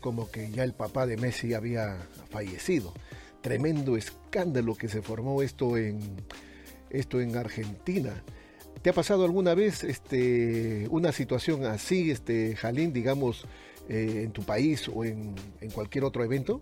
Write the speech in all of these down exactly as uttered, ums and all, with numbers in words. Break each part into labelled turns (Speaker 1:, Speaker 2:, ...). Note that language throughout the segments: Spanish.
Speaker 1: como que ya el papá de Messi había fallecido. Tremendo escándalo que se formó esto en, esto en Argentina. ¿Te ha pasado alguna vez este, una situación así, este, Jalín, digamos, eh, en tu país o en, en cualquier otro evento?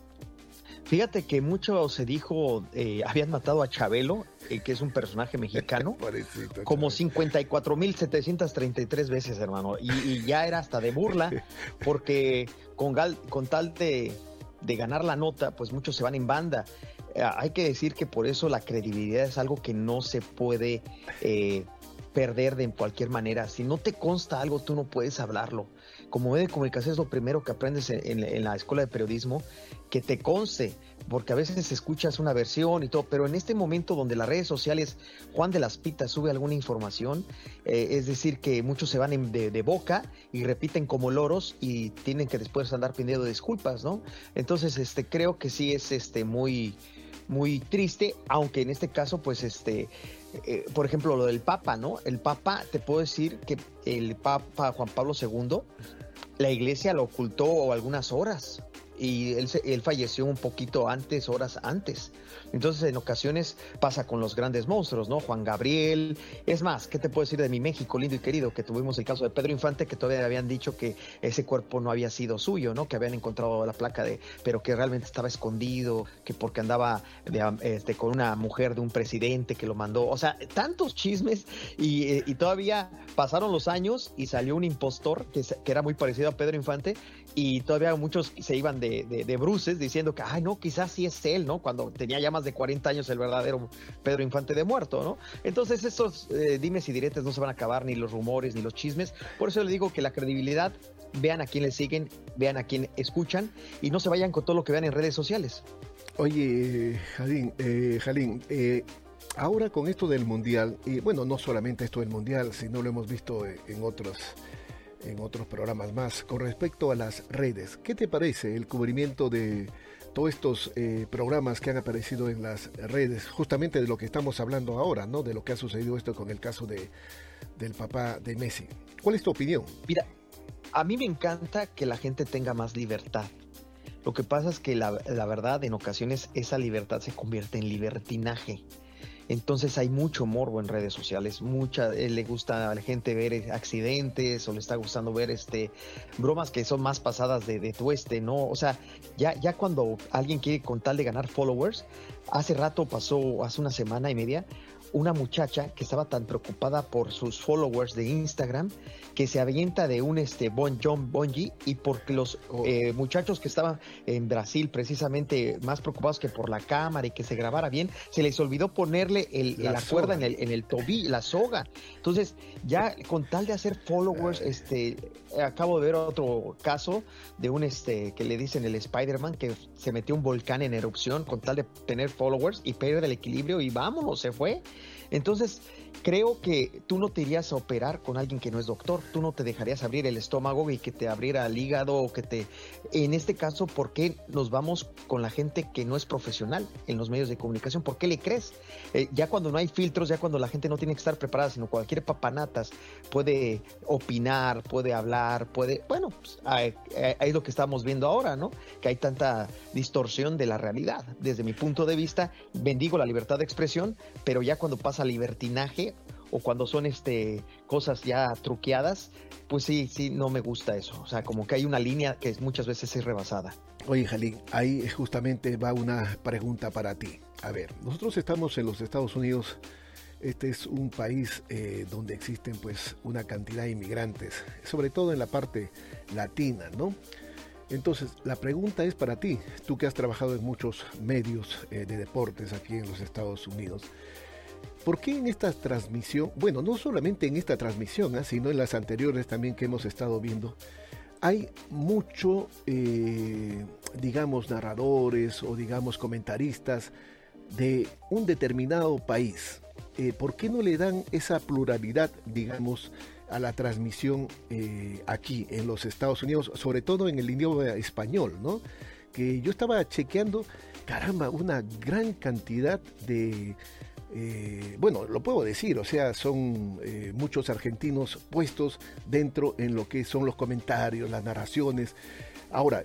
Speaker 2: Fíjate que mucho se dijo, eh, habían matado a Chabelo, eh, que es un personaje mexicano,
Speaker 1: Pobrecito,
Speaker 2: como
Speaker 1: Chabelo.
Speaker 2: cincuenta y cuatro mil setecientos treinta y tres veces, hermano, y, y ya era hasta de burla, porque con, gal, con tal de, de ganar la nota, pues muchos se van en banda. Eh, hay que decir que por eso la credibilidad es algo que no se puede eh, perder de cualquier manera. Si no te consta algo, tú no puedes hablarlo. Como medio de comunicación es lo primero que aprendes en, en, en la escuela de periodismo, que te conste, porque a veces escuchas una versión y todo, pero en este momento donde las redes sociales, Juan de las Pitas sube alguna información, eh, es decir, que muchos se van en, de, de boca y repiten como loros y tienen que después andar pidiendo disculpas, ¿no? Entonces, este, creo que sí es este, muy, muy triste, aunque en este caso, pues, este... Eh, por ejemplo, lo del Papa, ¿no? El Papa, te puedo decir que el Papa Juan Pablo segundo, la iglesia lo ocultó algunas horas y él, él falleció un poquito antes, horas antes. Entonces, en ocasiones pasa con los grandes monstruos, ¿no? Juan Gabriel. Es más, ¿qué te puedo decir de mi México lindo y querido? Que tuvimos el caso de Pedro Infante, que todavía habían dicho que ese cuerpo no había sido suyo, ¿no? Que habían encontrado la placa de, pero que realmente estaba escondido, que porque andaba de, este, con una mujer de un presidente que lo mandó. O sea, tantos chismes y, y todavía pasaron los años y salió un impostor que, que era muy parecido a Pedro Infante y todavía muchos se iban de, de, de bruces diciendo que, ay, no, quizás sí es él, ¿no? Cuando tenía ya más de cuarenta años el verdadero Pedro Infante de muerto, ¿no? Entonces esos eh, dimes y diretes no se van a acabar, ni los rumores, ni los chismes. Por eso le digo que la credibilidad, vean a quién le siguen, vean a quién escuchan y no se vayan con todo lo que vean en redes sociales.
Speaker 1: Oye, Jalín, eh, Jalín, eh, ahora con esto del Mundial, y bueno, no solamente esto del Mundial, sino lo hemos visto en otros, en otros programas más, con respecto a las redes, ¿qué te parece el cubrimiento de todos estos eh, programas que han aparecido en las redes, justamente de lo que estamos hablando ahora, ¿no? De lo que ha sucedido esto con el caso de, del papá de Messi? ¿Cuál es tu opinión?
Speaker 2: Mira, a mí me encanta que la gente tenga más libertad. Lo que pasa es que la, la verdad, en ocasiones esa libertad se convierte en libertinaje. Entonces hay mucho morbo en redes sociales, mucha, eh, le gusta a la gente ver accidentes o le está gustando ver este bromas que son más pasadas de, de tueste, ¿no? O sea, ya, ya cuando alguien quiere con tal de ganar followers, hace rato pasó, hace una semana y media, una muchacha que estaba tan preocupada por sus followers de Instagram que se avienta de un este bon John Bonji y porque los oh. eh, muchachos que estaban en Brasil precisamente más preocupados que por la cámara y que se grabara bien, se les olvidó ponerle el, la, la cuerda en el, en el tobillo, la soga. Entonces ya con tal de hacer followers, este acabo de ver otro caso de un este que le dicen el Spider-Man que se metió un volcán en erupción con tal de tener followers y pierde el equilibrio y vámonos, se fue. Entonces, creo que tú no te irías a operar con alguien que no es doctor, tú no te dejarías abrir el estómago y que te abriera el hígado o que te... En este caso, ¿por qué nos vamos con la gente que no es profesional en los medios de comunicación? ¿Por qué le crees? Eh, ya cuando no hay filtros, ya cuando la gente no tiene que estar preparada, sino cualquier papanatas puede opinar, puede hablar, puede... Bueno, pues, ahí, ahí es lo que estamos viendo ahora, ¿no? Que hay tanta distorsión de la realidad. Desde mi punto de vista, bendigo la libertad de expresión, pero ya cuando pasa libertinaje o cuando son este cosas ya truqueadas, pues sí, sí, no me gusta eso. O sea, como que hay una línea que muchas veces es rebasada.
Speaker 1: Oye, Jalín, ahí justamente va una pregunta para ti. A ver, nosotros estamos en los Estados Unidos. Este es un país eh, donde existen pues una cantidad de inmigrantes, sobre todo en la parte latina, ¿no? Entonces, la pregunta es para ti, tú que has trabajado en muchos medios eh, de deportes aquí en los Estados Unidos. ¿Por qué en esta transmisión, bueno, no solamente en esta transmisión, ¿eh? sino en las anteriores también que hemos estado viendo, hay mucho, eh, digamos, narradores o digamos comentaristas de un determinado país? Eh, ¿Por qué no le dan esa pluralidad, digamos, a la transmisión eh, aquí en los Estados Unidos, sobre todo en el idioma español, ¿no? Que yo estaba chequeando, caramba, una gran cantidad de... Eh, bueno, lo puedo decir, o sea, son eh, muchos argentinos puestos dentro en lo que son los comentarios, las narraciones. Ahora,